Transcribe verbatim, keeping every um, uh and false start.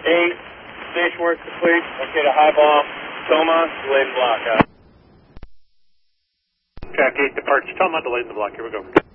Eight, station work complete. Okay, to high bomb, Toma, delayed block. Uh. Track eight departs Toma, delayed the block. Here we go.